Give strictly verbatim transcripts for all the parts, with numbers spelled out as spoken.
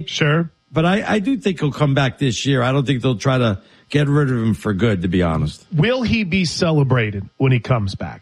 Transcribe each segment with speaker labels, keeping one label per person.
Speaker 1: Sure.
Speaker 2: But I, I do think he'll come back this year. I don't think they'll try to get rid of him for good, to be honest.
Speaker 1: Will he be celebrated when he comes back?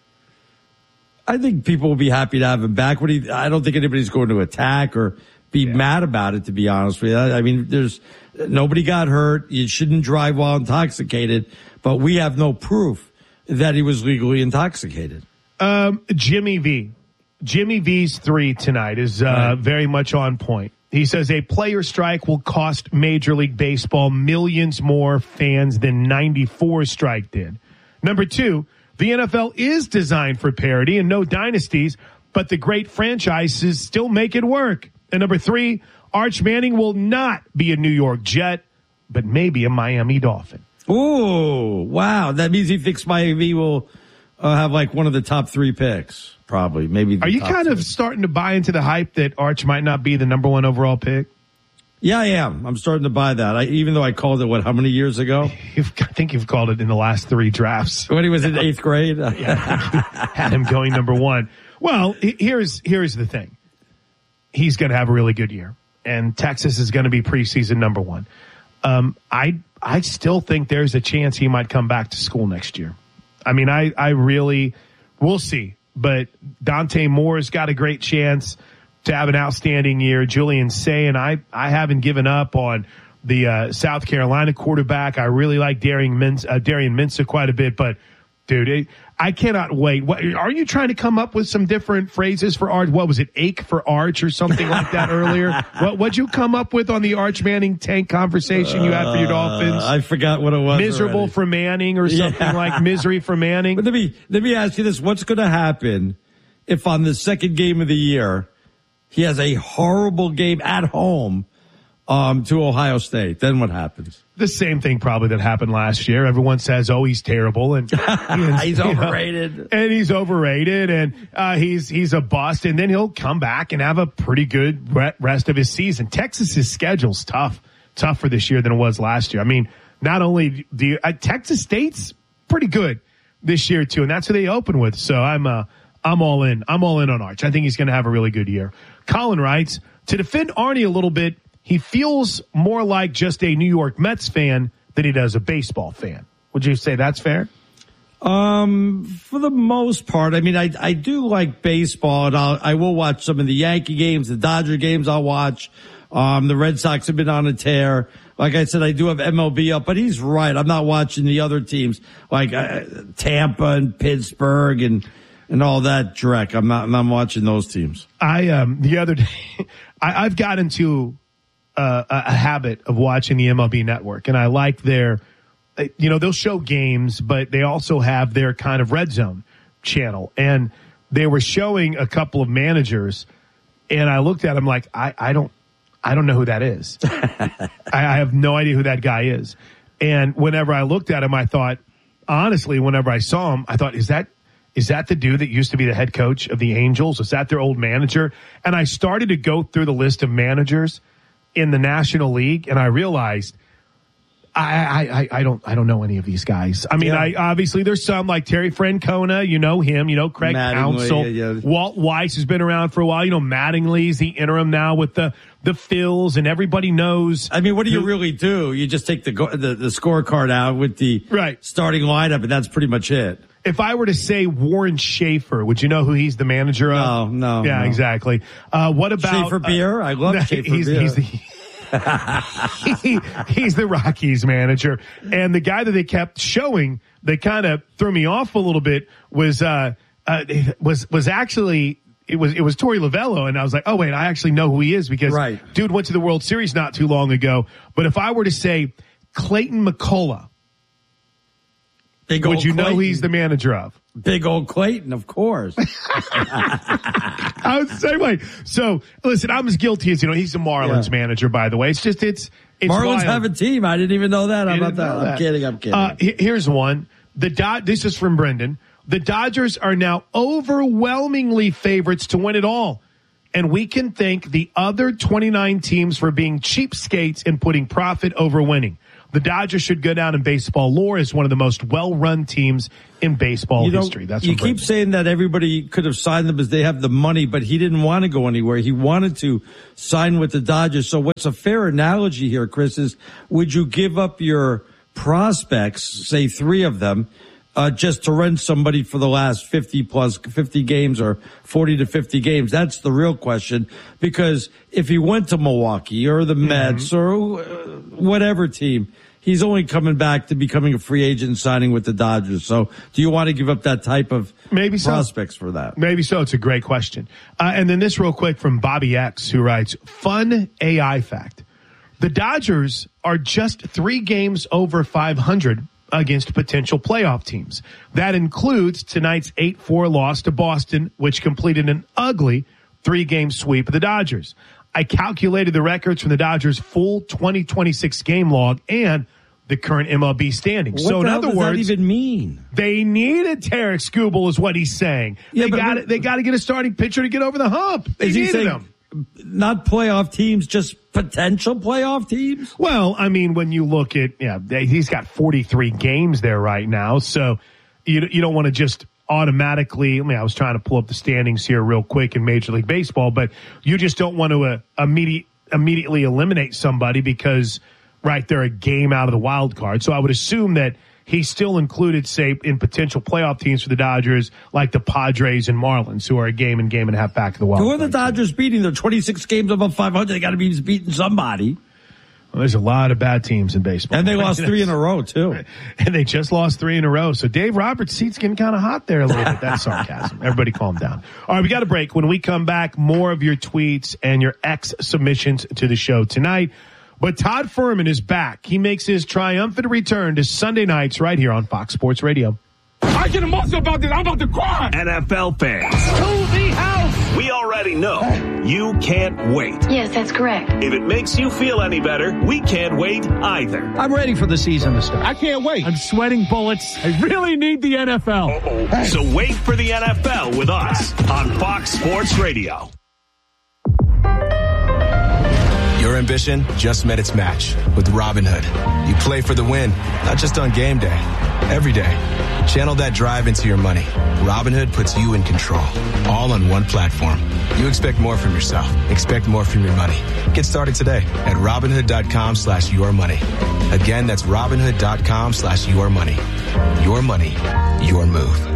Speaker 2: I think people will be happy to have him back. When he, I don't think anybody's going to attack or be yeah. mad about it, to be honest with you. I mean, there's nobody got hurt. You shouldn't drive while intoxicated, but we have no proof that he was legally intoxicated.
Speaker 1: Um, Jimmy V. Jimmy V's three tonight is uh, right. very much on point. He says a player strike will cost Major League Baseball millions more fans than ninety-four strike did. Number two, the N F L is designed for parity and no dynasties, but the great franchises still make it work. And number three, Arch Manning will not be a New York Jet, but maybe a Miami Dolphin.
Speaker 2: Ooh, wow. That means he thinks Miami will uh, have like one of the top three picks. Probably, maybe.
Speaker 1: Are you kind of starting to buy into the hype that Arch might not be the number one overall pick?
Speaker 2: Yeah, I am. I'm starting to buy that. I, even though I called it, what, how many years ago?
Speaker 1: You've, I think you've called it in the last three drafts.
Speaker 2: When he was in eighth grade?
Speaker 1: Yeah. Had him going number one. Well, here's here's the thing. He's going to have a really good year, and Texas is going to be preseason number one. Um, I I still think there's a chance he might come back to school next year. I mean, I, I really, we'll see. But Dante Moore's got a great chance to have an outstanding year. Julian Sayin, I, I haven't given up on the uh, South Carolina quarterback. I really like Darian Mins, uh, Darian Minsa quite a bit. But, dude, it, I cannot wait. What, are you trying to come up with some different phrases for Arch? What was it, ache for Arch or something like that earlier? What what'd you come up with on the Arch Manning tank conversation you had for your Dolphins?
Speaker 2: Uh, I forgot what it was.
Speaker 1: Miserable
Speaker 2: already.
Speaker 1: for Manning or something yeah. like misery for Manning?
Speaker 2: But let me, let me ask you this. What's going to happen if on the second game of the year he has a horrible game at home um, to Ohio State? Then what happens?
Speaker 1: The same thing probably that happened last year. Everyone says, oh, he's terrible. And
Speaker 2: he's overrated.
Speaker 1: Know, and he's overrated. And uh, he's he's a bust. And then he'll come back and have a pretty good rest of his season. Texas's schedule's tough. Tougher this year than it was last year. I mean, not only do you, uh, Texas State's pretty good this year, too. And that's who they open with. So I'm uh, I'm all in. I'm all in on Arch. I think he's going to have a really good year. Colin writes, to defend Arnie a little bit, he feels more like just a New York Mets fan than he does a baseball fan. Would you say that's fair?
Speaker 2: Um, for the most part, I mean, I, I do like baseball, and I'll, I will watch some of the Yankee games, the Dodger games I'll watch. Um, the Red Sox have been on a tear. Like I said, I do have M L B up, but he's right. I'm not watching the other teams like uh, Tampa and Pittsburgh and, and all that dreck. I'm not, I'm not watching those teams.
Speaker 1: I, um, the other day, I, I've got into Uh, a habit of watching the M L B Network, and I like their, you know, they'll show games, but they also have their kind of red zone channel, and they were showing a couple of managers, and I looked at them like, I, I don't, I don't know who that is. I, I have no idea who that guy is. And whenever I looked at him, I thought, honestly, whenever I saw him, I thought, is that, is that the dude that used to be the head coach of the Angels? Was that their old manager? And I started to go through the list of managers in the National League, and I realized I, I, I don't, I don't know any of these guys. I mean, yeah. I, obviously there's some like Terry Francona, you know him, you know, Craig
Speaker 2: Mattingly,
Speaker 1: Counsell,
Speaker 2: yeah, yeah.
Speaker 1: Walt Weiss has been around for a while. You know, Mattingly's the interim now with the, the Phils, and everybody knows.
Speaker 2: I mean, what do you
Speaker 1: who,
Speaker 2: really do? You just take the, the, the scorecard out with the
Speaker 1: right.
Speaker 2: starting lineup, and that's pretty much it.
Speaker 1: If I were to say Warren Schaefer, would you know who he's the manager of?
Speaker 2: No, no.
Speaker 1: Yeah,
Speaker 2: no.
Speaker 1: exactly. Uh, what about
Speaker 2: Schaefer Beer? Uh, I love
Speaker 1: no,
Speaker 2: Schaefer
Speaker 1: he's,
Speaker 2: Beer.
Speaker 1: He's the, he, he's the Rockies manager. And the guy that they kept showing that kind of threw me off a little bit was, uh, uh, was, was actually, it was, it was Torey Lovello. And I was like, oh wait, I actually know who he is because
Speaker 2: right.
Speaker 1: dude went to the World Series not too long ago. But if I were to say Clayton McCullough,
Speaker 2: Big
Speaker 1: would you
Speaker 2: Clayton.
Speaker 1: know he's the manager of?
Speaker 2: Big old Clayton, of course.
Speaker 1: I was the same way. So, listen, I'm as guilty as, you know, he's the Marlins yeah. manager, by the way. It's just, it's, it's
Speaker 2: Marlins
Speaker 1: wild.
Speaker 2: have a team. I didn't even know that. How about that? that? I'm kidding. I'm kidding.
Speaker 1: Uh, here's one. The Dod- This is from Brendan. The Dodgers are now overwhelmingly favorites to win it all. And we can thank the other twenty-nine teams for being cheapskates and putting profit over winning. the Dodgers should go down in baseball lore as one of the most well-run teams in baseball
Speaker 2: you know,
Speaker 1: history. That's
Speaker 2: you
Speaker 1: what
Speaker 2: keep
Speaker 1: Brandon.
Speaker 2: saying that everybody could have signed them because they have the money, but he didn't want to go anywhere. He wanted to sign with the Dodgers. So what's a fair analogy here, Chris, is would you give up your prospects, say three of them, Uh, just to rent somebody for the last fifty plus fifty games or forty to fifty games? That's the real question. Because if he went to Milwaukee or the Mets mm-hmm. or uh, whatever team, he's only coming back to becoming a free agent and signing with the Dodgers. So do you want to give up that type of
Speaker 1: Maybe so.
Speaker 2: prospects for that?
Speaker 1: Maybe so. It's a great question. Uh, and then this real quick from Bobby X, who writes, fun A I fact. The Dodgers are just three games over five hundred against potential playoff teams. That includes tonight's eight four loss to Boston, which completed an ugly three-game sweep of the Dodgers. I calculated the records from the Dodgers' full twenty twenty-six game log and the current M L B standings.
Speaker 2: What
Speaker 1: so in
Speaker 2: the hell
Speaker 1: other
Speaker 2: does
Speaker 1: words,
Speaker 2: that even mean?
Speaker 1: They needed Tarek Skubal is what he's saying.
Speaker 2: Yeah,
Speaker 1: they
Speaker 2: but
Speaker 1: got it. They got to get a starting pitcher to get over the hump. They
Speaker 2: Is he
Speaker 1: needed
Speaker 2: saying
Speaker 1: him.
Speaker 2: Not playoff teams, just potential playoff teams?
Speaker 1: Well, I mean, when you look at, yeah, he's got forty-three games there right now. So you you don't want to just automatically, I mean, I was trying to pull up the standings here real quick in Major League Baseball, but you just don't want to uh, immediate, immediately eliminate somebody because, right, they're a game out of the wild card. So I would assume that he still included, say, in potential playoff teams for the Dodgers, like the Padres and Marlins, who are a game and game and a half back of the wild
Speaker 2: Who
Speaker 1: card.
Speaker 2: are the Dodgers beating? They're twenty-six games above five hundred. They got to be beating somebody.
Speaker 1: Well, there's a lot of bad teams in baseball.
Speaker 2: And they lost three in a row, too.
Speaker 1: And they just lost three in a row. So Dave Roberts' seat's getting kind of hot there a little bit. That's sarcasm. Everybody calm down. All right, we got a break. When we come back, more of your tweets and your X submissions to the show tonight. But Todd Fuhrman is back. He makes his triumphant return to Sunday nights right here on Fox Sports Radio.
Speaker 3: I get emotional about this. I'm about to cry.
Speaker 4: N F L fans,
Speaker 3: To the house.
Speaker 4: we already know you can't wait.
Speaker 5: Yes, that's correct.
Speaker 4: If it makes you feel any better, we can't wait either.
Speaker 6: I'm ready for the season to start.
Speaker 3: I can't wait. I'm sweating bullets. I really need the N F L.
Speaker 4: Uh-oh. So wait for the N F L with us on Fox Sports Radio.
Speaker 7: Your ambition just met its match with Robinhood. You play for the win, not just on game day, every day. Channel that drive into your money. Robinhood puts you in control, all on one platform. You expect more from yourself. Expect more from your money. Get started today at Robinhood.com slash your money. Again, that's Robinhood.com slash your money. Your money, your move.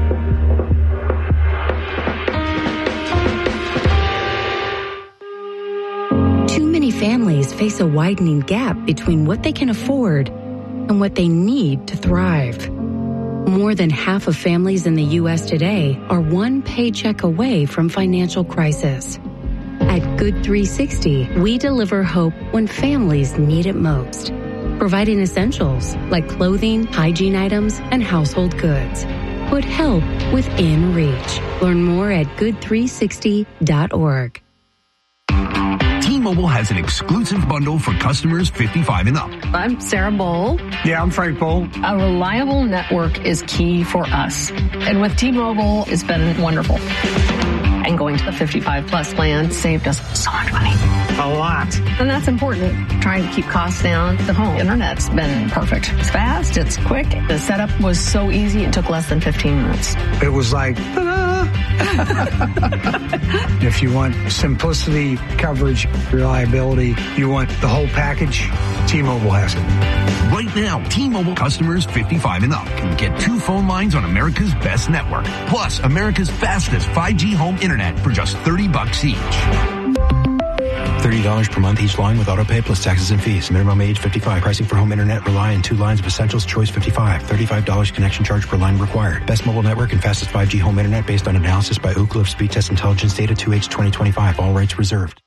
Speaker 8: Families face a widening gap between what they can afford and what they need to thrive. More than half of families in the U S today are one paycheck away from financial crisis. At Good three sixty, we deliver hope when families need it most, providing essentials like clothing, hygiene items, and household goods. Put help within reach. Learn more at good three sixty dot org.
Speaker 9: T-Mobile has an exclusive bundle for customers fifty-five and up.
Speaker 10: I'm Sarah Bowl.
Speaker 3: Yeah, I'm Frank Bowl.
Speaker 10: A reliable network is key for us. And with T-Mobile, it's been wonderful. And going to the fifty-five plus plan saved us so much money.
Speaker 3: A lot.
Speaker 10: And that's important. Trying to keep costs down. The home internet's been perfect. It's fast. It's quick. The setup was so easy. It took less than fifteen minutes.
Speaker 3: It was like, ta-da! If you want simplicity, coverage, reliability, you want the whole package, T-Mobile has it.
Speaker 9: Right now, T-Mobile customers fifty-five and up can get two phone lines on America's best network, plus America's fastest five G home internet for just thirty bucks each.
Speaker 11: thirty dollars per month each line with autopay plus taxes and fees. Minimum age fifty-five. Pricing for home internet rely on two lines of essentials. Choice fifty-five. thirty-five dollars connection charge per line required. Best mobile network and fastest five G home internet based on analysis by Ookla of Speed Test Intelligence Data two H twenty twenty-five. All rights reserved.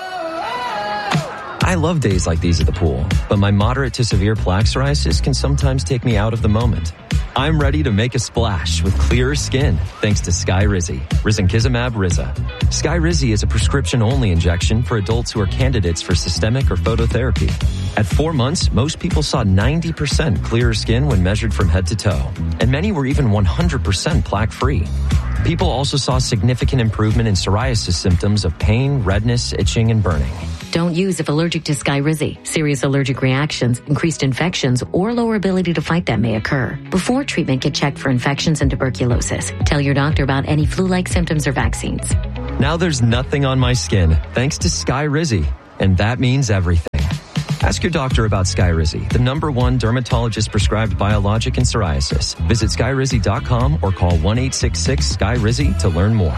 Speaker 12: I love days like these at the pool, but my moderate to severe plaque psoriasis can sometimes take me out of the moment. I'm ready to make a splash with clearer skin thanks to Skyrizi, risankizumab Riza. Skyrizi is a prescription-only injection for adults who are candidates for systemic or phototherapy. At four months, most people saw ninety percent clearer skin when measured from head to toe, and many were even one hundred percent plaque-free. People also saw significant improvement in psoriasis symptoms of pain, redness, itching, and burning.
Speaker 8: Don't use if allergic to Skyrizi. Serious allergic reactions, increased infections, or lower ability to fight them may occur. Before treatment, get checked for infections and tuberculosis. Tell your doctor about any flu-like symptoms or vaccines.
Speaker 12: Now there's nothing on my skin thanks to Skyrizi, and that means everything. Ask your doctor about Skyrizi, the number one dermatologist-prescribed biologic in psoriasis. Visit skyrizi dot com or call one eight six six Sky Rizzi to learn more.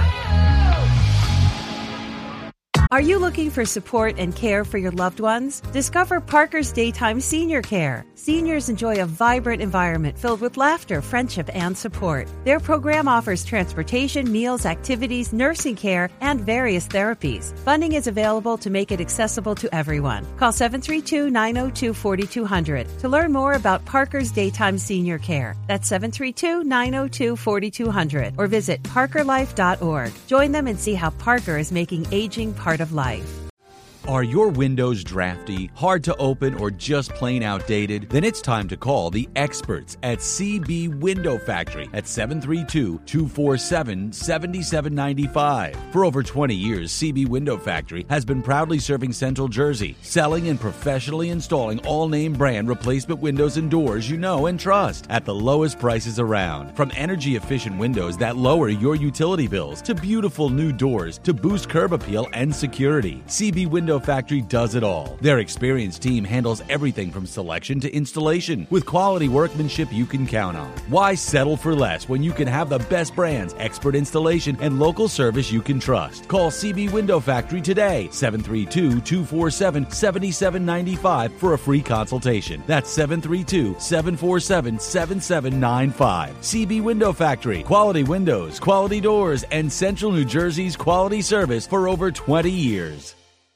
Speaker 5: Are you looking for support and care for your loved ones? Discover Parker's Daytime Senior Care. Seniors enjoy a vibrant environment filled with laughter, friendship, and support. Their program offers transportation, meals, activities, nursing care, and various therapies. Funding is available to make it accessible to everyone. Call seven three two, nine zero two, four two zero zero to learn more about Parker's Daytime Senior Care. That's seven three two, nine zero two, four two zero zero or visit parker life dot org. Join them and see how Parker is making aging part of life.
Speaker 13: Are your windows drafty, hard to open, or just plain outdated? Then it's time to call the experts at C B Window Factory at seven three two, two four seven, seven seven nine five. For over twenty years, C B Window Factory has been proudly serving Central Jersey, selling and professionally installing all-name brand replacement windows and doors you know and trust at the lowest prices around. From energy-efficient windows that lower your utility bills to beautiful new doors to boost curb appeal and security, C B Window Factory does it all. Their experienced team handles everything from selection to installation with quality workmanship you can count on. Why settle for less when you can have the best brands, expert installation, and local service you can trust? Call C B Window Factory today, seven three two, two four seven, seven seven nine five for a free consultation. That's seven three two, seven four seven, seven seven nine five. C B Window Factory, quality windows, quality doors, and Central New Jersey's quality service for over twenty years.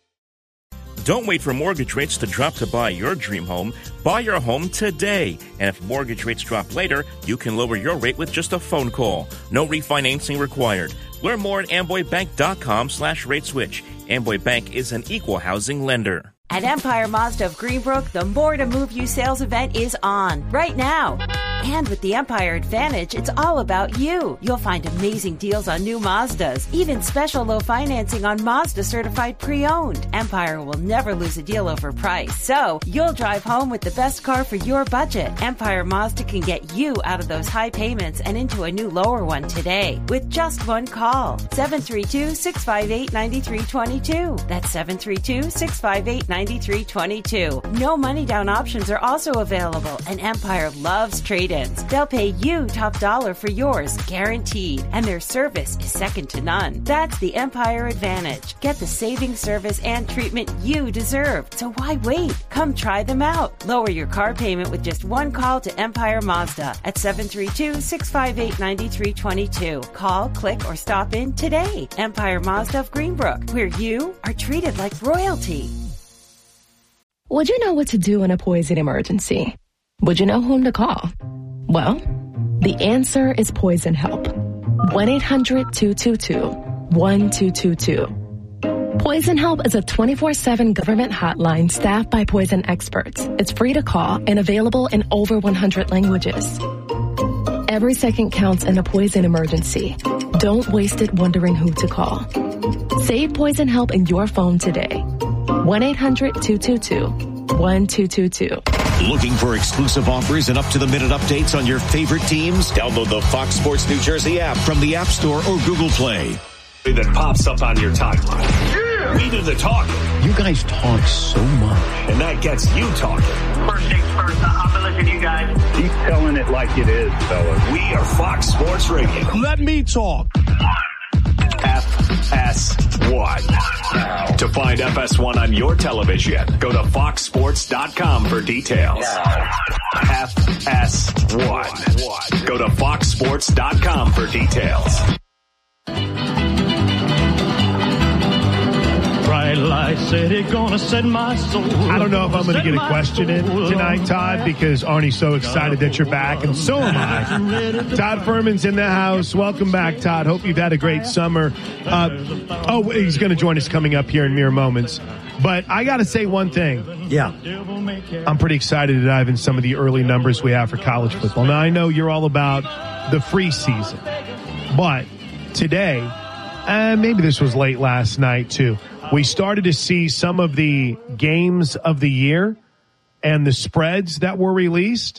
Speaker 14: Don't wait for mortgage rates to drop to buy your dream home. Buy your home today. And if mortgage rates drop later, you can lower your rate with just a phone call. No refinancing required. Learn more at amboybank.com slash rate switch. Amboy Bank is an equal housing lender.
Speaker 5: At Empire Mazda of Greenbrook, the More to Move You sales event is on right now. And with the Empire Advantage, it's all about you. You'll find amazing deals on new Mazdas, even special low financing on Mazda certified pre-owned. Empire will never lose a deal over price, so you'll drive home with the best car for your budget. Empire Mazda can get you out of those high payments and into a new lower one today with just one call. seven three two, six five eight, nine three two two. That's seven three two, six five eight, nine three two two. No money down options are also available, and Empire loves trade-ins. They'll pay you top dollar for yours, guaranteed, and their service is second to none. That's the Empire Advantage. Get the saving service and treatment you deserve. So why wait? Come try them out. Lower your car payment with just one call to Empire Mazda at seven three two, six five eight, nine three two two. Call, click, or stop in today. Empire Mazda of Greenbrook, where you are treated like royalty.
Speaker 15: Would you know what to do in a poison emergency? Would you know whom to call? Well, the answer is Poison Help. one eight hundred, two two two, one two two two. Poison Help is a twenty-four seven government hotline staffed by poison experts. It's free to call and available in over one hundred languages. Every second counts in a poison emergency. Don't waste it wondering who to call. Save Poison Help in your phone today. one eight hundred, two two two, one two two two.
Speaker 16: Looking for exclusive offers and up-to-the-minute updates on your favorite teams? Download the Fox Sports New Jersey app from the App Store or Google Play.
Speaker 4: That pops up on your timeline. Yeah. We do the talking.
Speaker 6: You guys talk so much.
Speaker 4: And that gets you talking.
Speaker 17: First things first, I'm going to listen to you guys.
Speaker 18: Keep telling it like it is, fellas.
Speaker 4: We are Fox Sports Radio.
Speaker 6: Let me talk.
Speaker 4: F S one. To find F S one on your television, go to fox sports dot com for details. F S one. Go to fox sports dot com for details.
Speaker 1: Bright light city gonna set my soul. I don't know if I'm going to get a question in tonight, Todd, because Arnie's so excited that you're back, and so am I. Todd Furman's in the house. Welcome back, Todd. Hope you've had a great summer. Uh, oh, he's going to join us coming up here in mere moments. But I got to say one thing.
Speaker 2: Yeah.
Speaker 1: I'm pretty excited to dive in some of the early numbers we have for college football. Now, I know you're all about the free season, but today, uh, maybe this was late last night too, we started to see some of the games of the year and the spreads that were released.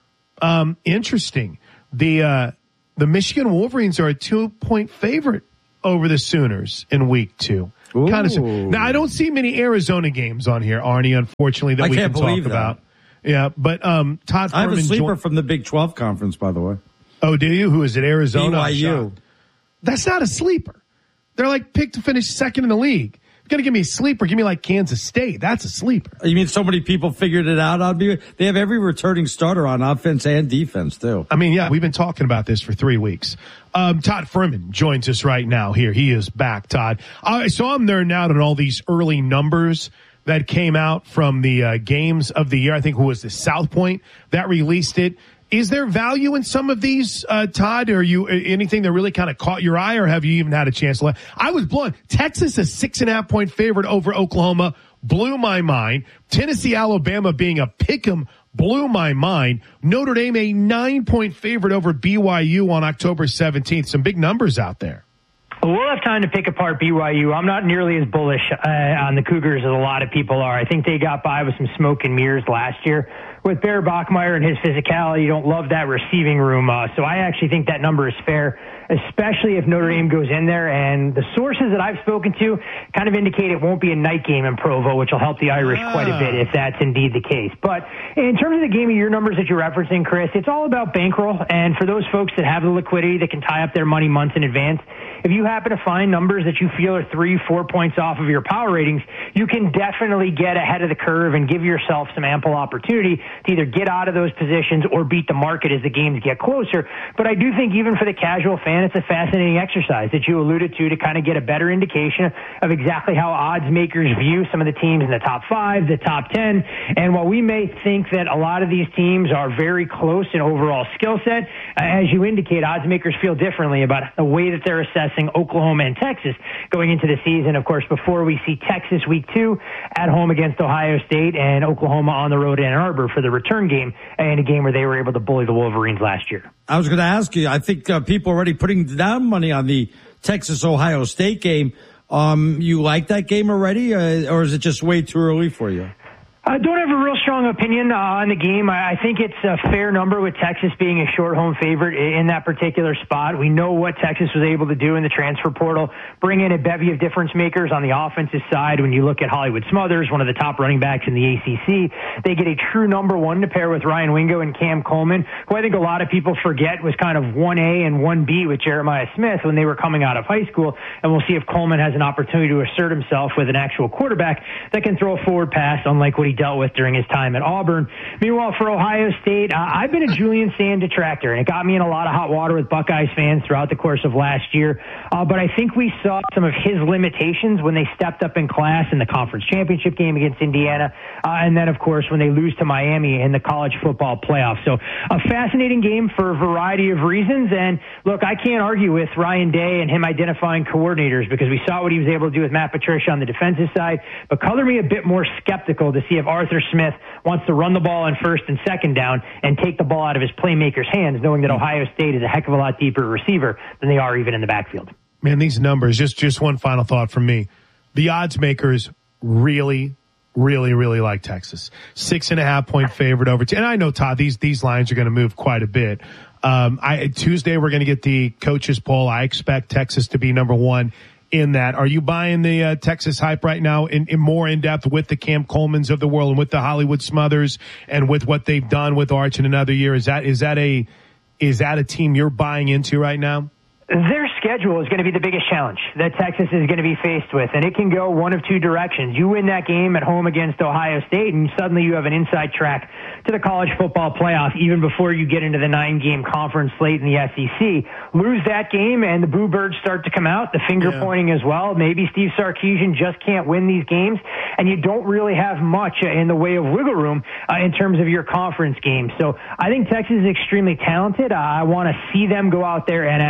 Speaker 1: Um, interesting. The, uh, the Michigan Wolverines are a two-point favorite over the Sooners in week two. Kind of. Now, I don't see many Arizona games on here, Arnie, unfortunately, that
Speaker 2: I
Speaker 1: we
Speaker 2: can't
Speaker 1: can talk
Speaker 2: believe
Speaker 1: about. Yeah, but um, Todd
Speaker 2: I have
Speaker 1: Furman
Speaker 2: a sleeper
Speaker 1: joined-
Speaker 2: from the Big twelve conference, by the way.
Speaker 1: Oh, do you? Who is it? Arizona?
Speaker 2: B Y U.
Speaker 1: That's not a sleeper. They're like picked to finish second in the league. You're going to give me a sleeper. Give me like Kansas State. That's a sleeper.
Speaker 2: You mean so many people figured it out? I'd be, they have every returning starter on offense and defense, too.
Speaker 1: I mean, yeah, we've been talking about this for three weeks. Um, Todd Furman joins us right now here. He is back, Todd. I saw him nerding out on all these early numbers that came out from the uh, games of the year. I think who was the South Point that released it. Is there value in some of these, uh, Todd? Or you anything that really kind of caught your eye, or have you even had a chance to? I was blown. Texas, a six and a half point favorite over Oklahoma, blew my mind. Tennessee, Alabama being a pick'em blew my mind. Notre Dame, a nine point favorite over B Y U on October seventeenth. Some big numbers out there.
Speaker 19: We'll have time to pick apart B Y U. I'm not nearly as bullish uh, on the Cougars as a lot of people are. I think they got by with some smoke and mirrors last year. With Bear Bachmeier and his physicality, you don't love that receiving room. Uh, so I actually think that number is fair, especially if Notre Dame goes in there. And the sources that I've spoken to kind of indicate it won't be a night game in Provo, which will help the Irish ah. quite a bit if that's indeed the case. But in terms of the game of year numbers that you're referencing, Chris, it's all about bankroll. And for those folks that have the liquidity that can tie up their money months in advance, if you happen to find numbers that you feel are three, four points off of your power ratings, you can definitely get ahead of the curve and give yourself some ample opportunity to either get out of those positions or beat the market as the games get closer. But I do think even for the casual fan, it's a fascinating exercise that you alluded to to kind of get a better indication of exactly how odds makers view some of the teams in the top five, the top ten. And while we may think that a lot of these teams are very close in overall skill set, as you indicate, odds makers feel differently about the way that they're assessing Oklahoma and Texas going into the season. Of course, before we see Texas week two at home against Ohio State and Oklahoma on the road in Ann Arbor for the return game, and a game where they were able to bully the Wolverines last year.
Speaker 2: I was going to ask you, I think uh, people are already putting down money on the Texas-Ohio State game. Um, you like that game already, uh, or is it just way too early for you?
Speaker 19: I don't have a real strong opinion uh, on the game. I, I think it's a fair number with Texas being a short home favorite in that particular spot. We know what Texas was able to do in the transfer portal, bring in a bevy of difference makers on the offensive side. When you look at Hollywood Smothers, one of the top running backs in the A C C, they get a true number one to pair with Ryan Wingo and Cam Coleman, who I think a lot of people forget was kind of one A and one B with Jeremiah Smith when they were coming out of high school. And we'll see if Coleman has an opportunity to assert himself with an actual quarterback that can throw a forward pass, unlike what he dealt with during his time at Auburn. Meanwhile, for Ohio State, uh, I've been a Julian Sand detractor, and it got me in a lot of hot water with Buckeyes fans throughout the course of last year. Uh, but I think we saw some of his limitations when they stepped up in class in the conference championship game against Indiana, uh, and then, of course, when they lose to Miami in the college football playoff. So a fascinating game for a variety of reasons. And look, I can't argue with Ryan Day and him identifying coordinators, because we saw what he was able to do with Matt Patricia on the defensive side. But color me a bit more skeptical to see if Arthur Smith wants to run the ball on first and second down and take the ball out of his playmaker's hands, knowing that Ohio State is a heck of a lot deeper receiver than they are even in the backfield.
Speaker 1: Man, these numbers, just, just one final thought from me. The odds makers really, really, really like Texas. Six and a half point favorite over. T- and I know, Todd, these, these lines are going to move quite a bit. Um, I, Tuesday, we're going to get the coaches poll. I expect Texas to be number one in that. Are you buying the uh, Texas hype right now in, in more in depth with the Cam Colemans of the world and with the Hollywood Smothers and with what they've done with Arch in another year? Is that, is that a, is that a team you're buying into right now?
Speaker 19: Their schedule is going to be the biggest challenge that Texas is going to be faced with, and it can go one of two directions. You win that game at home against Ohio State, and suddenly you have an inside track to the college football playoff even before you get into the nine-game conference slate in the S E C. Lose that game, and the boo birds start to come out, the finger-pointing yeah. as well. Maybe Steve Sarkisian just can't win these games, and you don't really have much in the way of wiggle room uh, in terms of your conference games. So I think Texas is extremely talented. Uh, I want to see them go out there and actually prove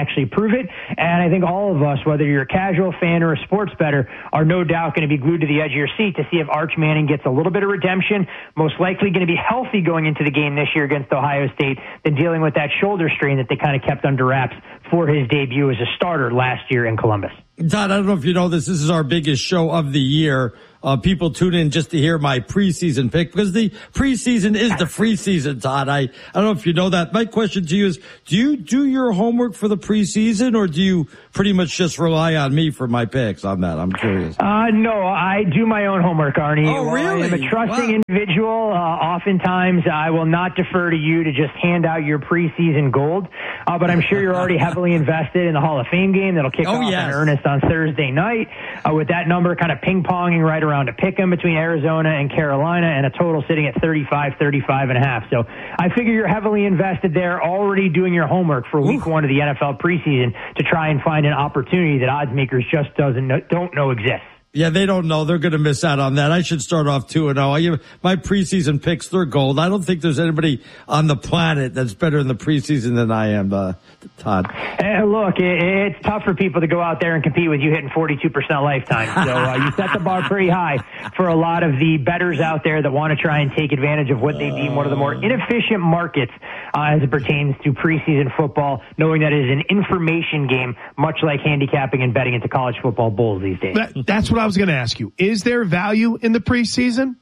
Speaker 19: prove it. And I think all of us, whether you're a casual fan or a sports bettor, are no doubt going to be glued to the edge of your seat to see if Arch Manning gets a little bit of redemption, most likely going to be healthy going into the game this year against Ohio State, than dealing with that shoulder strain that they kind of kept under wraps for his debut as a starter last year in Columbus.
Speaker 2: Todd, I don't know if you know this. This is our biggest show of the year. Uh, people tune in just to hear my preseason pick because the preseason is the free season, Todd. I, I don't know if you know that. My question to you is, do you do your homework for the preseason or do you pretty much just rely on me for my picks on that? I'm curious.
Speaker 19: Uh, no, I do my own homework, Arnie.
Speaker 2: Oh, really?
Speaker 19: I am a trusting
Speaker 2: wow.
Speaker 19: individual. Uh, oftentimes, I will not defer to you to just hand out your preseason gold, uh, but I'm sure you're already heavily invested in the Hall of Fame game that'll kick
Speaker 2: oh,
Speaker 19: off
Speaker 2: yes.
Speaker 19: in earnest on Thursday night, uh, with that number kind of ping-ponging right around to pick 'em between Arizona and Carolina, and a total sitting at thirty-five, thirty-five and a half. So I figure you're heavily invested there, already doing your homework for week Ooh. one of the N F L preseason to try and find an opportunity that odds makers just doesn't know, don't know exists.
Speaker 2: Yeah, they don't know. They're going to miss out on that. I should start off two and oh. My preseason picks, they're gold. I don't think there's anybody on the planet that's better in the preseason than I am, uh, Todd.
Speaker 19: Hey, look, it, it's tough for people to go out there and compete with you hitting forty-two percent lifetime. So uh, you set the bar pretty high for a lot of the bettors out there that want to try and take advantage of what they deem one of the more inefficient markets uh, as it pertains to preseason football, knowing that it is an information game, much like handicapping and betting into college football bowls these days.
Speaker 1: That, that's what I was going to ask you. Is there value in the preseason?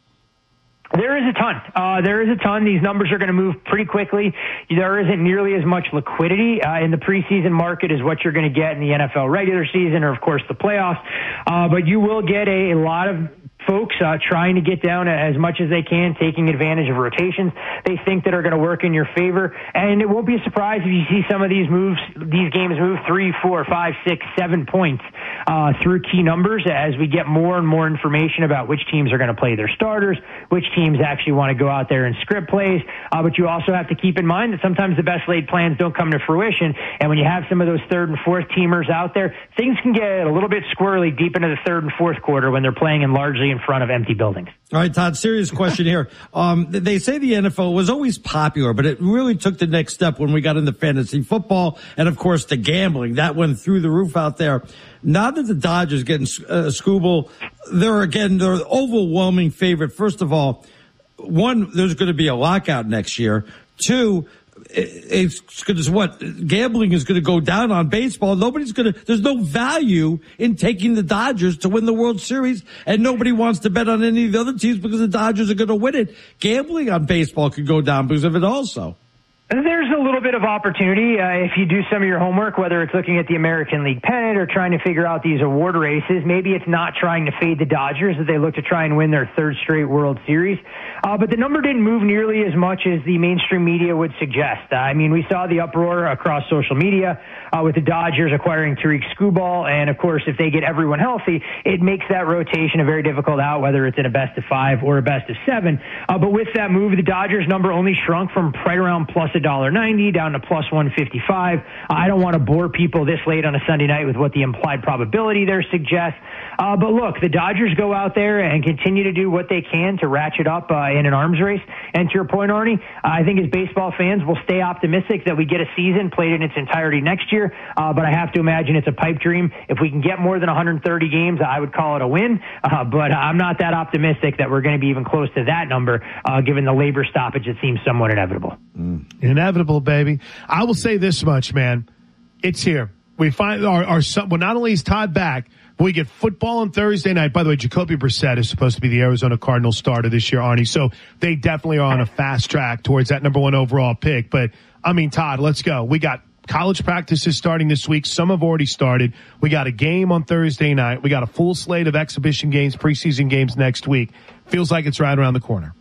Speaker 19: There is a ton. Uh, there is a ton. These numbers are going to move pretty quickly. There isn't nearly as much liquidity uh, in the preseason market as what you're going to get in the N F L regular season or, of course, the playoffs. Uh, but you will get a, a lot of folks uh, trying to get down as much as they can, taking advantage of rotations they think that are going to work in your favor. And it won't be a surprise if you see some of these moves, these games move three, four, five, six, seven points uh, through key numbers as we get more and more information about which teams are going to play their starters, which teams actually want to go out there and script plays. Uh, but you also have to keep in mind that sometimes the best laid plans don't come to fruition. And when you have some of those third and fourth teamers out there, things can get a little bit squirrely deep into the third and fourth quarter when they're playing in largely in front of empty buildings.
Speaker 2: All right, Todd, serious question here. Um, they say the N F L was always popular, but it really took the next step when we got into fantasy football and, of course, the gambling. That went through the roof out there. Now that the Dodgers getting uh, Scooble, they're, again, they're an overwhelming favorite. First of all, one, there's going to be a lockout next year. Two, it's going to, what, gambling is going to go down on baseball. Nobody's going to, there's no value in taking the Dodgers to win the World Series, and nobody wants to bet on any of the other teams because the Dodgers are going to win it. Gambling on baseball could go down because of it also.
Speaker 19: There's a little bit of opportunity uh, if you do some of your homework, whether it's looking at the American League pennant or trying to figure out these award races. Maybe it's not trying to fade the Dodgers as they look to try and win their third straight World Series. Uh, but the number didn't move nearly as much as the mainstream media would suggest. Uh, I mean, we saw the uproar across social media uh, with the Dodgers acquiring Tariq Skubal. And, of course, if they get everyone healthy, it makes that rotation a very difficult out, whether it's in a best of five or a best of seven. Uh, but with that move, the Dodgers number only shrunk from right around plus a dollar ninety down to plus one fifty-five. Uh, I don't want to bore people this late on a Sunday night with what the implied probability there suggests. Uh, but look, the Dodgers go out there and continue to do what they can to ratchet up uh, in an arms race. And to your point, Arnie, I think as baseball fans, we'll stay optimistic that we get a season played in its entirety next year. Uh, but I have to imagine it's a pipe dream. If we can get more than one hundred thirty games, I would call it a win. Uh, but I'm not that optimistic that we're going to be even close to that number, uh, given the labor stoppage that seems somewhat inevitable.
Speaker 1: Mm. Inevitable, baby. I will say this much, man. It's here. We find our, our son, well, not only is Todd back, but we get football on Thursday night. By the way, Jacoby Brissett is supposed to be the Arizona Cardinals starter this year, Arnie. So they definitely are on a fast track towards that number one overall pick. But, I mean, Todd, let's go. We got college practices starting this week. Some have already started. We got a game on Thursday night. We got a full slate of exhibition games, preseason games next week. Feels like it's right around the corner.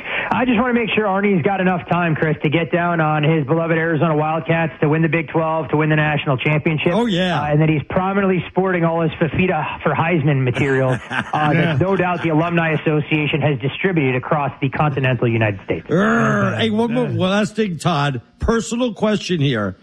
Speaker 19: I just want to make sure Arnie's got enough time, Chris, to get down on his beloved Arizona Wildcats to win the Big twelve, to win the national championship.
Speaker 2: Oh, yeah.
Speaker 19: Uh, and that he's prominently sporting all his Fafita for Heisman material uh, yeah. that no doubt the Alumni Association has distributed across the continental United States.
Speaker 2: Urgh. Hey, one more one last thing, Todd. Personal question here.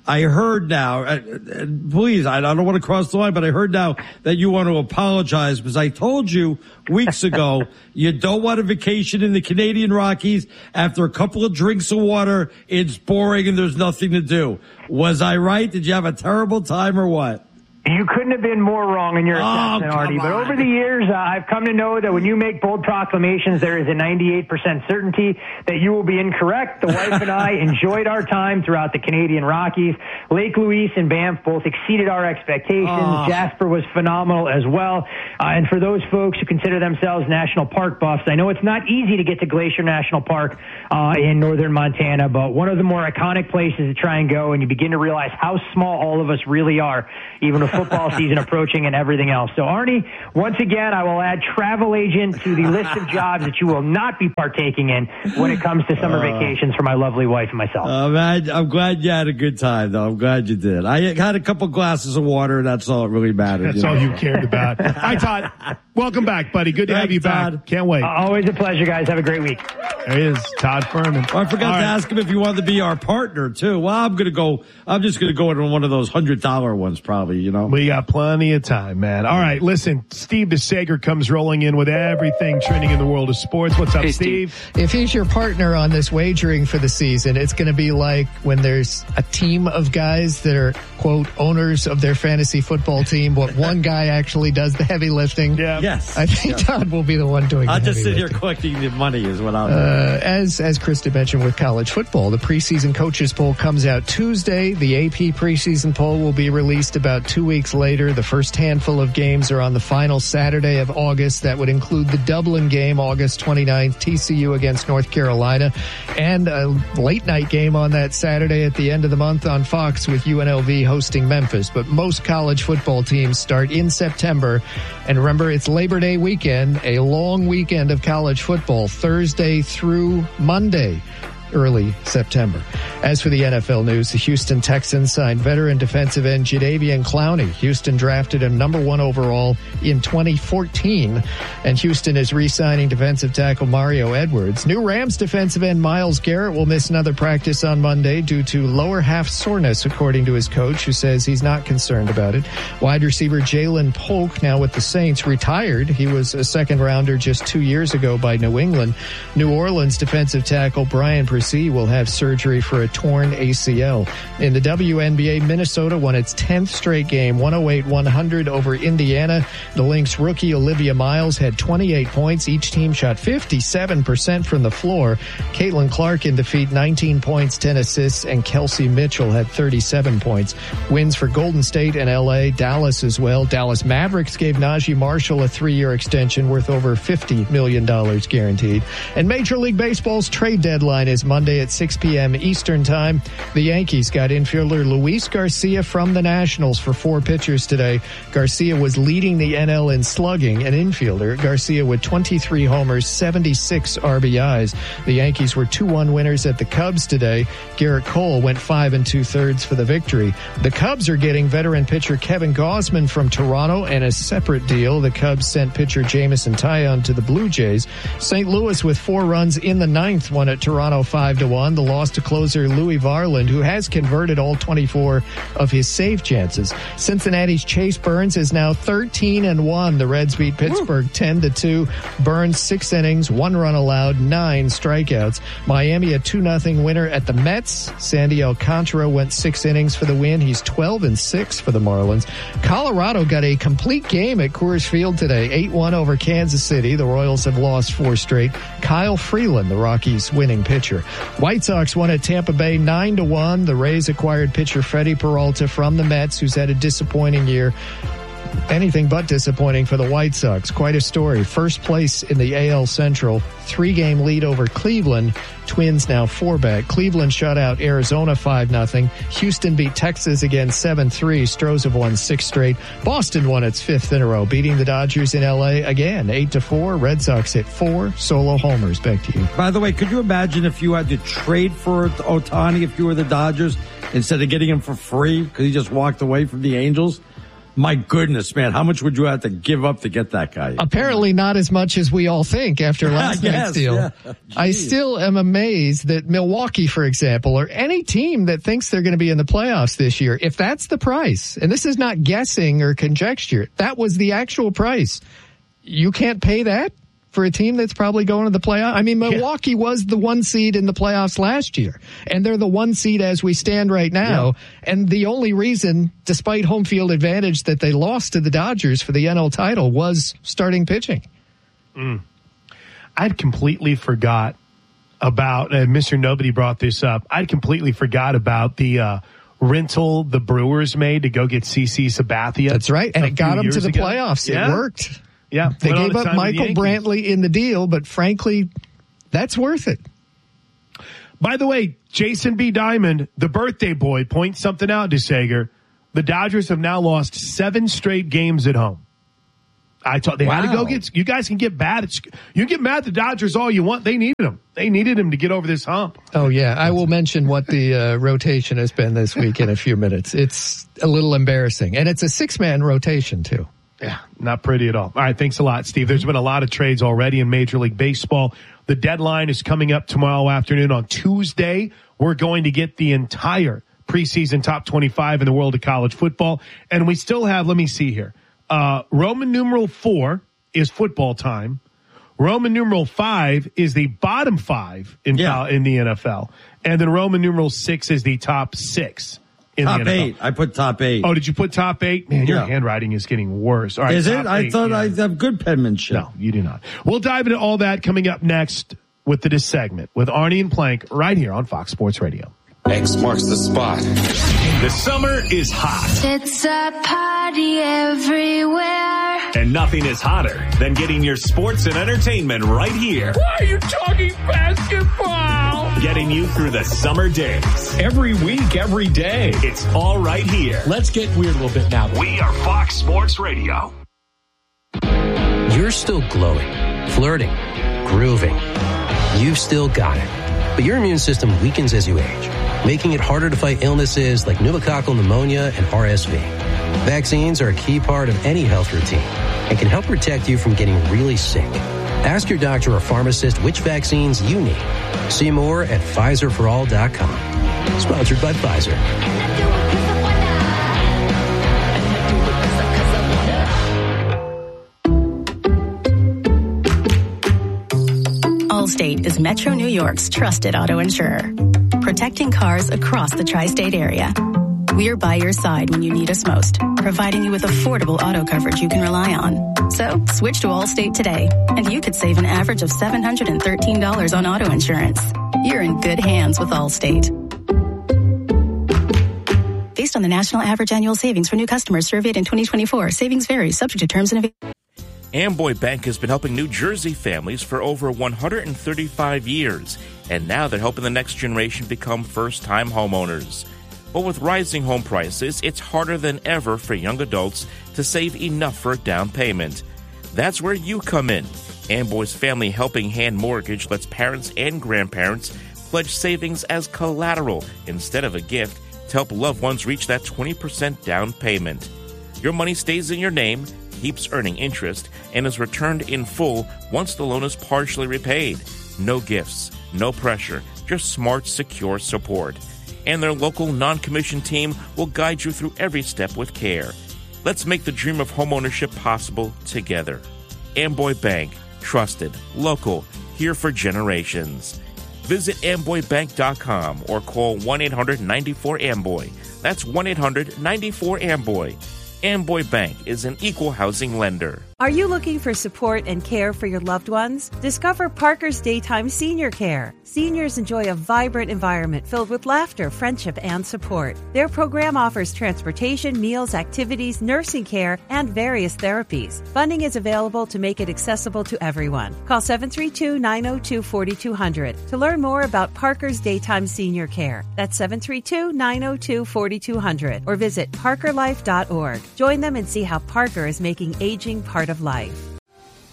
Speaker 2: I heard now, uh, uh, please, I don't want to cross the line, but I heard now that you want to apologize because I told you weeks ago you don't want a vacation in the Canadian Rockies. After a couple of drinks of water, it's boring and there's nothing to do. Was I right? Did you have a terrible time or what?
Speaker 19: You couldn't have been more wrong in your assessment,
Speaker 2: oh,
Speaker 19: Artie. But
Speaker 2: on.
Speaker 19: over the years, uh, I've come to know that when you make bold proclamations, there is a ninety-eight percent certainty that you will be incorrect. The wife and I enjoyed our time throughout the Canadian Rockies. Lake Louise and Banff both exceeded our expectations. Oh. Jasper was phenomenal as well. Uh, and for those folks who consider themselves national park buffs, I know it's not easy to get to Glacier National Park uh, in northern Montana, but one of the more iconic places to try and go, and you begin to realize how small all of us really are, even with football season approaching and everything else. So, Arnie, once again, I will add travel agent to the list of jobs that you will not be partaking in when it comes to summer uh, vacations for my lovely wife and myself.
Speaker 2: Uh, man, I'm glad you had a good time, though. I'm glad you did. I had a couple glasses of water, and that's all that really mattered.
Speaker 1: That's
Speaker 2: you
Speaker 1: all
Speaker 2: know?
Speaker 1: you cared about. Hi, Todd. Welcome back, buddy. Good to
Speaker 2: Thanks,
Speaker 1: have you
Speaker 2: Todd.
Speaker 1: back. Can't wait.
Speaker 19: Uh, always a pleasure, guys. Have a great week.
Speaker 1: There he is, Todd Furman.
Speaker 2: Oh, I forgot
Speaker 1: all
Speaker 2: to
Speaker 1: right.
Speaker 2: ask him if he wanted to be our partner, too. Well, I'm going to go, I'm just going to go into one of those one hundred dollar ones, probably, you know.
Speaker 1: We got plenty of time, man. All right, listen, Steve DeSager comes rolling in with everything trending in the world of sports. What's up,
Speaker 20: hey,
Speaker 1: Steve?
Speaker 20: Steve? If he's your partner on this wagering for the season, it's going to be like when there's a team of guys that are, quote, owners of their fantasy football team, but one guy actually does the heavy lifting.
Speaker 1: Yeah.
Speaker 2: Yes.
Speaker 20: I think
Speaker 2: yeah.
Speaker 20: Todd will be the one doing
Speaker 2: I'll
Speaker 20: the
Speaker 2: just
Speaker 20: heavy
Speaker 2: sit
Speaker 20: lifting.
Speaker 2: here collecting the money is what I'll do.
Speaker 20: Uh, as, as Krista mentioned with college football, the preseason coaches poll comes out Tuesday. The A P preseason poll will be released about two weeks later. The first handful of games are on the final Saturday of August. That would include the Dublin game, August twenty-ninth, T C U against North Carolina, and a late night game on that Saturday at the end of the month on Fox with U N L V hosting Memphis. But most college football teams start in September. And remember, it's Labor Day weekend, a long weekend of college football, Thursday through Monday. Early September. As for the N F L news, the Houston Texans signed veteran defensive end Jadeveon Clowney. Houston drafted him number one overall in twenty fourteen, and Houston is re-signing defensive tackle Mario Edwards. New Rams defensive end Myles Garrett will miss another practice on Monday due to lower half soreness, according to his coach, who says he's not concerned about it. Wide receiver Jalen Polk, now with the Saints, retired. He was a second rounder just two years ago by New England. New Orleans defensive tackle Brian Persee will have surgery for a torn A C L. In the W N B A, Minnesota won its tenth straight game, one oh eight one hundred over Indiana. The Lynx rookie Olivia Miles had twenty-eight points. Each team shot fifty-seven percent from the floor. Caitlin Clark in defeat, nineteen points, ten assists, and Kelsey Mitchell had thirty-seven points. Wins for Golden State and L A, Dallas as well. Dallas Mavericks gave Najee Marshall a three-year extension worth over fifty million dollars guaranteed. And Major League Baseball's trade deadline is Monday at six p.m. Eastern Time. The Yankees got infielder Luis Garcia from the Nationals for four pitchers today. Garcia was leading the N L in slugging, an infielder. Garcia with twenty-three homers, seventy-six R B Is. The Yankees were two one winners at the Cubs today. Garrett Cole went five and two-thirds for the victory. The Cubs are getting veteran pitcher Kevin Gausman from Toronto, and a separate deal, the Cubs sent pitcher Jameson Taillon to the Blue Jays. Saint Louis with four runs in the ninth won at Toronto five to one. The loss to closer Louis Varland, who has converted all twenty-four of his save chances. Cincinnati's Chase Burns is now thirteen and one. The Reds beat Pittsburgh ten to two. Burns six innings, one run allowed, nine strikeouts. Miami a two nothing winner at the Mets. Sandy Alcantara went six innings for the win. He's twelve and six for the Marlins. Colorado got a complete game at Coors Field today, eight one over Kansas City. The Royals have lost four straight. Kyle Freeland, the Rockies' winning pitcher. White Sox won at Tampa Bay nine to one. The Rays acquired pitcher Freddie Peralta from the Mets, who's had a disappointing year. Anything but disappointing for the White Sox. Quite a story. First place in the A L Central. Three-game lead over Cleveland. Twins now four back. Cleveland shut out Arizona five nothing. Houston beat Texas again seven three. Stros have won six straight. Boston won its fifth in a row, beating the Dodgers in L A again eight to four. Red Sox hit four solo homers. Back to you.
Speaker 2: By the way, could you imagine if you had to trade for Ohtani if you were the Dodgers instead of getting him for free because he just walked away from the Angels? My goodness, man. How much would you have to give up to get that guy?
Speaker 20: Apparently not as much as we all think after last
Speaker 2: Yes,
Speaker 20: night's deal.
Speaker 2: yeah.
Speaker 20: I still am amazed that Milwaukee, for example, or any team that thinks they're going to be in the playoffs this year, if that's the price, and this is not guessing or conjecture, that was the actual price. You can't pay that for a team that's probably going to the playoff. I mean, Milwaukee yeah. was the one seed in the playoffs last year, and they're the one seed as we stand right now. Yeah. And the only reason, despite home field advantage, that they lost to the Dodgers for the N L title was starting pitching.
Speaker 1: Mm. I'd completely forgot about, uh, Mister Nobody brought this up. I'd completely forgot about the, uh, rental the Brewers made to go get CeCe Sabathia.
Speaker 20: That's right. And it got them to the
Speaker 1: ago.
Speaker 20: playoffs.
Speaker 1: Yeah.
Speaker 20: It worked.
Speaker 1: Yeah,
Speaker 20: they gave up Michael Brantley in the deal, but frankly, that's worth it.
Speaker 1: By the way, Jason B. Diamond, the birthday boy, points something out to Sager. The Dodgers have now lost seven straight games at home. I thought they wow. had to go get. You guys can get bad. At, you can get mad at the Dodgers all you want. They needed them. They needed him to get over this hump.
Speaker 20: Oh yeah, I will mention what the uh, rotation has been this week in a few minutes. It's a little embarrassing, and it's a six-man rotation too.
Speaker 1: Yeah, not pretty at all. All right, thanks a lot, Steve. There's been a lot of trades already in Major League Baseball. The deadline is coming up tomorrow afternoon. On Tuesday, we're going to get the entire preseason top twenty-five in the world of college football. And we still have, let me see here, uh, Roman numeral four is football time. Roman numeral five is the bottom five in, yeah. uh, in the N F L. And then Roman numeral six is the top six. In
Speaker 2: top
Speaker 1: the N F L.
Speaker 2: eight. I put top eight.
Speaker 1: Oh, did you put top eight? Man, your
Speaker 2: yeah.
Speaker 1: handwriting is getting worse. All right,
Speaker 2: is it? I
Speaker 1: eight,
Speaker 2: thought
Speaker 1: yeah.
Speaker 2: I have good penmanship.
Speaker 1: No, you do not. We'll dive into all that coming up next with the This segment with Arnie and Plank right here on Fox Sports Radio.
Speaker 21: X marks the spot.
Speaker 4: The summer is hot.
Speaker 22: It's a party everywhere.
Speaker 4: And nothing is hotter than getting your sports and entertainment right here.
Speaker 6: Why are you talking basketball?
Speaker 4: Getting you through the summer days.
Speaker 6: Every week, every day.
Speaker 4: It's all right here.
Speaker 6: Let's get weird a little bit now.
Speaker 4: We are Fox Sports Radio.
Speaker 23: You're still glowing, flirting, grooving. You've still got it. But your immune system weakens as you age, making it harder to fight illnesses like pneumococcal pneumonia and R S V. Vaccines are a key part of any health routine and can help protect you from getting really sick. Ask your doctor or pharmacist which vaccines you need. See more at Pfizer for all dot com. Sponsored by Pfizer.
Speaker 24: Allstate is Metro New York's trusted auto insurer, protecting cars across the tri-state area. We're by your side when you need us most, providing you with affordable auto coverage you can rely on. So switch to Allstate today, and you could save an average of seven hundred thirteen dollars on auto insurance. You're in good hands with Allstate. Based on the national average annual savings for new customers surveyed in twenty twenty-four, savings vary, subject to terms and availability.
Speaker 14: Amboy Bank has been helping New Jersey families for over one hundred thirty-five years, and now they're helping the next generation become first-time homeowners. But with rising home prices, it's harder than ever for young adults to save enough for a down payment. That's where you come in. Amboy's Family Helping Hand Mortgage lets parents and grandparents pledge savings as collateral instead of a gift to help loved ones reach that twenty percent down payment. Your money stays in your name, keeps earning interest, and is returned in full once the loan is partially repaid. No gifts, no pressure, just smart, secure support. And their local non-commissioned team will guide you through every step with care. Let's make the dream of homeownership possible together. Amboy Bank, trusted, local, here for generations. Visit amboy bank dot com or call one eight hundred nine four amboy. That's one eight hundred nine four amboy. Amboy Bank is an equal housing lender.
Speaker 5: Are you looking for support and care for your loved ones? Discover Parker's Daytime Senior Care. Seniors enjoy a vibrant environment filled with laughter, friendship, and support. Their program offers transportation, meals, activities, nursing care, and various therapies. Funding is available to make it accessible to everyone. Call seven three two, nine zero two, four two zero zero to learn more about Parker's Daytime Senior Care. That's seven three two, nine zero two, four two zero zero or visit parker life dot org. Join them and see how Parker is making aging part of life.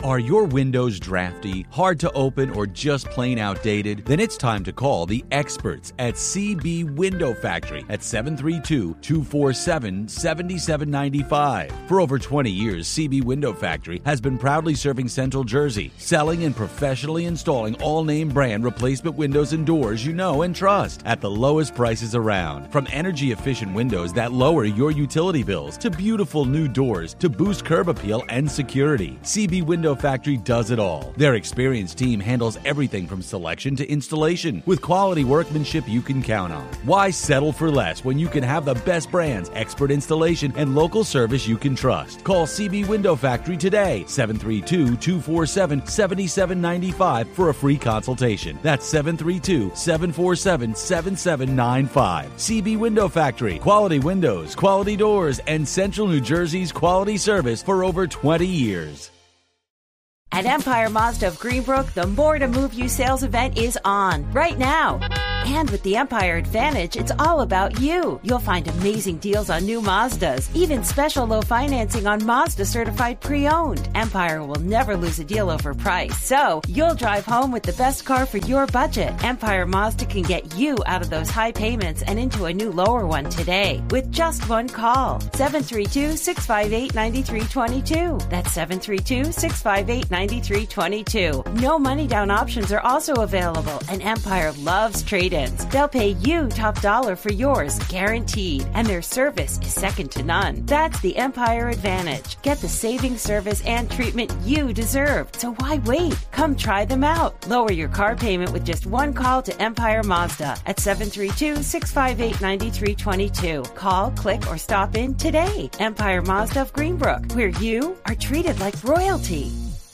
Speaker 13: Are your windows drafty, hard to open, or just plain outdated? Then it's time to call the experts at C B Window Factory at seven three two, two four seven, seven seven nine five. For over twenty years, C B Window Factory has been proudly serving Central Jersey, selling and professionally installing all name brand replacement windows and doors you know and trust at the lowest prices around. From energy efficient windows that lower your utility bills to beautiful new doors to boost curb appeal and security, C B Window Factory does it all. Their experienced team handles everything from selection to installation with quality workmanship you can count on. Why settle for less when you can have the best brands, expert installation, and local service you can trust? Call C B Window Factory today, seven three two, two four seven, seven seven nine five for a free consultation. That's seven three two, seven four seven, seven seven nine five. C B Window Factory. Quality windows, quality doors, and Central New Jersey's quality service for over twenty years.
Speaker 5: At Empire Mazda of Greenbrook, the More to Move You sales event is on right now. And with the Empire Advantage, it's all about you. You'll find amazing deals on new Mazdas, even special low financing on Mazda certified pre-owned. Empire will never lose a deal over price, so you'll drive home with the best car for your budget. Empire Mazda can get you out of those high payments and into a new lower one today with just one call. seven three two, six five eight, nine three two two. That's seven three two, six five eight, nine three two two. No money down options are also available, and Empire loves trade-ins. They'll pay you top dollar for yours, guaranteed, and their service is second to none. That's the Empire Advantage. Get the saving service and treatment you deserve. So why wait? Come try them out. Lower your car payment with just one call to Empire Mazda at seven three two, six five eight, nine three two two. Call, click, or stop in today. Empire Mazda of Greenbrook, where you are treated like royalty.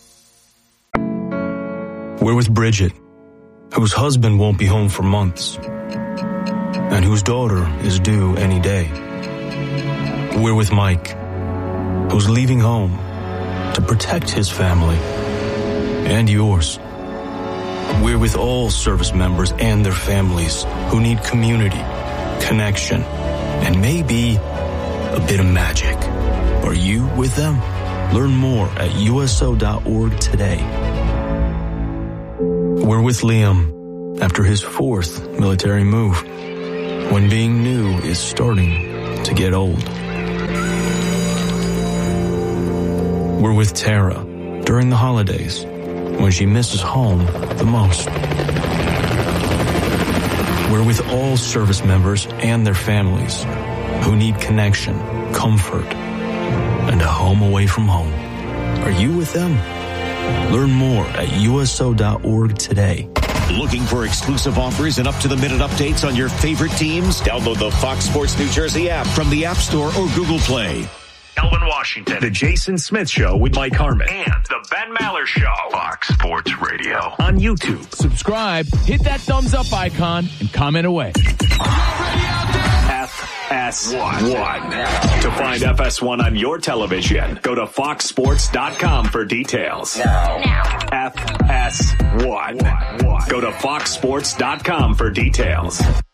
Speaker 3: We're with Bridget, whose husband won't be home for months, and whose daughter is due any day. We're with Mike, who's leaving home to protect his family and yours. We're with all service members and their families who need community, connection, and maybe a bit of magic. Are you with them? Learn more at U S O dot org today. We're with Liam after his fourth military move, when being new is starting to get old. We're with Tara during the holidays, when she misses home the most. We're with all service members and their families who need connection, comfort, and a home away from home. Are you with them? Learn more at U S O dot org today.
Speaker 16: Looking for exclusive offers and up-to-the-minute updates on your favorite teams? Download the Fox Sports New Jersey app from the App Store or Google Play.
Speaker 4: Elvin Washington, The Jason Smith Show with Mike Harmon, and The Ben Maller Show, Fox Sports Radio, on YouTube.
Speaker 6: Subscribe, hit that thumbs up icon, and comment away.
Speaker 4: F S one. To find F S one on your television, go to fox sports dot com for details. Now. now. F S one. Go to fox sports dot com for details.